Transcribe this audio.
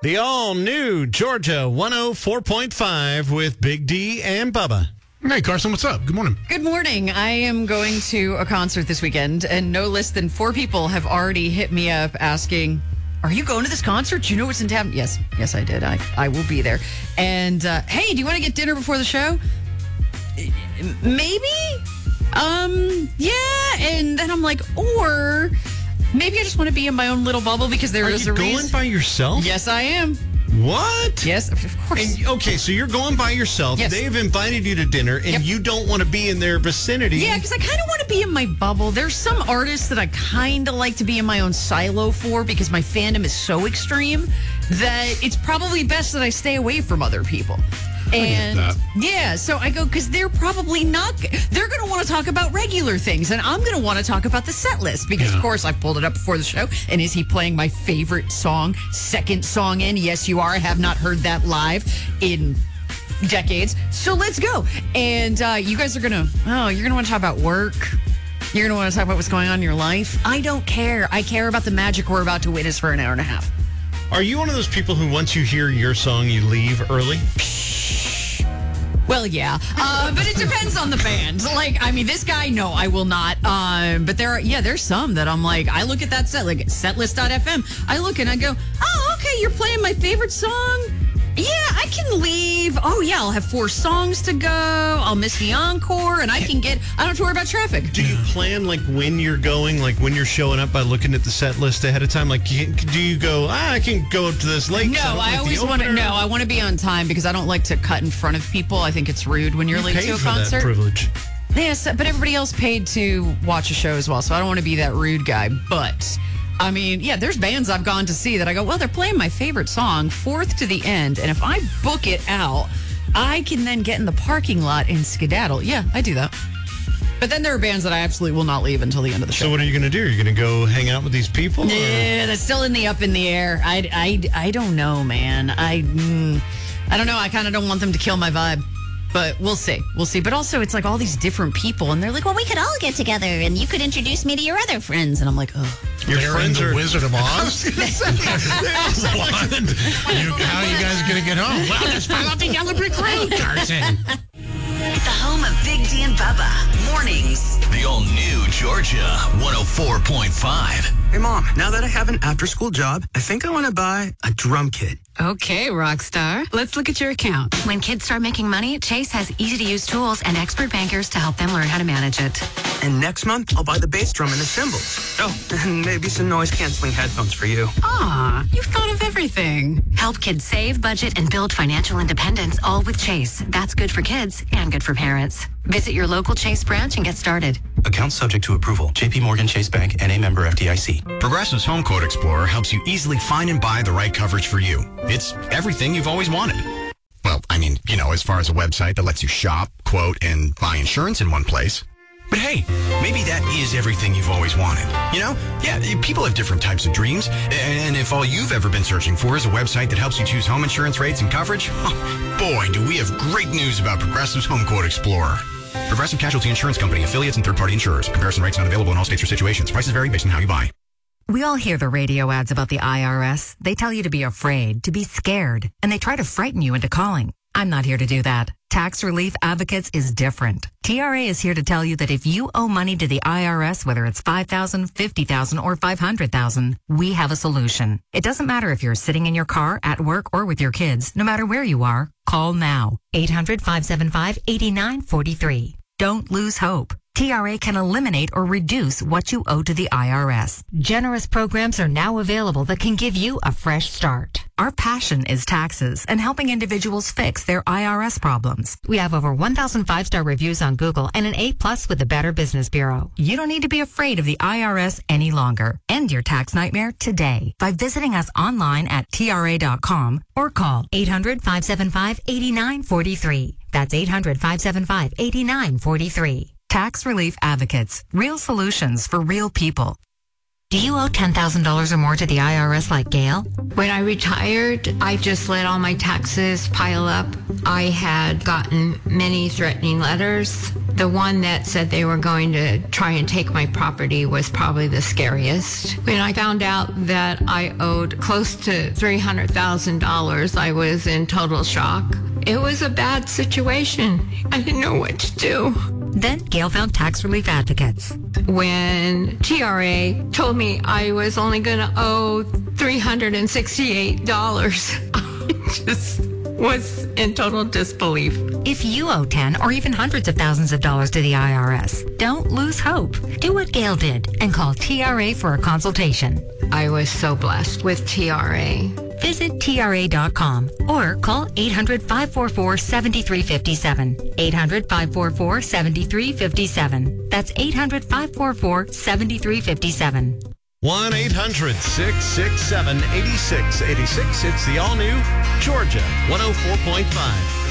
The all-new Georgia 104.5 with Big D and Bubba. Hey, Carson, what's up? Good morning. Good morning. I am going to a concert this weekend, and no less than 4 people have already hit me up asking, are you going to this concert? Do you know what's in town? Yes, I did. I will be there. And, hey, do you want to get dinner before the show? Maybe? Yeah. And then I'm like, or maybe I just want to be in my own little bubble because there is a reason. Are you going by yourself? Yes, I am. What? Yes, of course. And, okay, so you're going by yourself. Yes. They've invited you to dinner, and you don't want to be in their vicinity. Yeah, because I kind of want to be in my bubble. There's some artists that I kind of like to be in my own silo for because my fandom is so extreme that it's probably best that I stay away from other people. And yeah, so I go because they're probably not. They're going to want to talk about regular things, and I'm going to want to talk about the set list because, of course, I pulled it up before the show. And is he playing my favorite song? Second song in? Yes, you are. I have not heard that live in decades. So let's go. And you guys are going to. Oh, you're going to want to talk about work. You're going to want to talk about what's going on in your life. I don't care. I care about the magic we're about to witness for an hour and a half. Are you one of those people who, once you hear your song, you leave early? Well, yeah, but it depends on the band. Like, I mean, this guy, no, I will not. But there's some that I'm like, I look at that set, like setlist.fm. I look and I go, oh, okay, you're playing my favorite song. Yeah, I can leave. Oh, yeah, I'll have 4 songs to go. I'll miss the encore, and I don't have to worry about traffic. Do you plan, like, when you're going, like, when you're showing up by looking at the set list ahead of time? Like, do you go, I can go up to this late? No, I always want to, I want to be on time because I don't like to cut in front of people. I think it's rude when you're late to a concert. That privilege. Yes, but everybody else paid to watch a show as well, so I don't want to be that rude guy, but... I mean, yeah, there's bands I've gone to see that I go, well, they're playing my favorite song, 4th to the end, and if I book it out, I can then get in the parking lot and skedaddle. Yeah, I do that. But then there are bands that I absolutely will not leave until the end of the show. So what are you going to do? Are you going to go hang out with these people? Yeah, that's still in the up in the air. I don't know, man. I don't know. I kind of don't want them to kill my vibe. But we'll see. But also, it's like all these different people, and they're like, well, we could all get together, and you could introduce me to your other friends. And I'm like, oh. Your friends are Wizard of Oz? How are you guys going to get home? Well, just follow the yellow brick road, Carson. The home of Big D and Bubba. Mornings. The all-new Georgia 104.5. Hey, Mom, now that I have an after-school job, I think I want to buy a drum kit. Okay, Rockstar. Let's look at your account. When kids start making money, Chase has easy-to-use tools and expert bankers to help them learn how to manage it. And next month, I'll buy the bass drum and the cymbals. Oh, and maybe some noise-canceling headphones for you. Aw, you've thought of everything. Help kids save, budget, and build financial independence, all with Chase. That's good for kids and good for parents. Visit your local Chase branch and get started. Account subject to approval. JP Morgan Chase Bank, N.A. member FDIC. Progressive's Home Quote Explorer helps you easily find and buy the right coverage for you. It's everything you've always wanted. Well, I mean, as far as a website that lets you shop, quote, and buy insurance in one place. But hey, maybe that is everything you've always wanted. Yeah, people have different types of dreams. And if all you've ever been searching for is a website that helps you choose home insurance rates and coverage, boy, do we have great news about Progressive's Home Quote Explorer. Progressive Casualty Insurance Company, affiliates, and third-party insurers. Comparison rates not available in all states or situations. Prices vary based on how you buy. We all hear the radio ads about the IRS. They tell you to be afraid, to be scared, and they try to frighten you into calling. I'm not here to do that. Tax Relief Advocates is different. TRA is here to tell you that if you owe money to the IRS, whether it's $5,000, $50,000, or $500,000, we have a solution. It doesn't matter if you're sitting in your car, at work, or with your kids. No matter where you are, call now. 800-575-8943. Don't lose hope. TRA can eliminate or reduce what you owe to the IRS. Generous programs are now available that can give you a fresh start. Our passion is taxes and helping individuals fix their IRS problems. We have over 1,000 5-star reviews on Google and an A+ with the Better Business Bureau. You don't need to be afraid of the IRS any longer. End your tax nightmare today by visiting us online at TRA.com or call 800-575-8943. That's 800-575-8943. Tax Relief Advocates. Real solutions for real people. Do you owe $10,000 or more to the IRS like Gail? When I retired, I just let all my taxes pile up. I had gotten many threatening letters. The one that said they were going to try and take my property was probably the scariest. When I found out that I owed close to $300,000, I was in total shock. It was a bad situation. I didn't know what to do. Then Gail found tax relief advocates. When TRA told me I was only going to owe $368, I just was in total disbelief. If you owe 10 or even hundreds of thousands of dollars to the IRS, don't lose hope. Do what Gail did and call TRA for a consultation. I was so blessed with TRA. Visit TRA.com or call 800-544-7357. 800-544-7357. That's 800-544-7357. 1-800-667-8686. It's the all-new Georgia 104.5.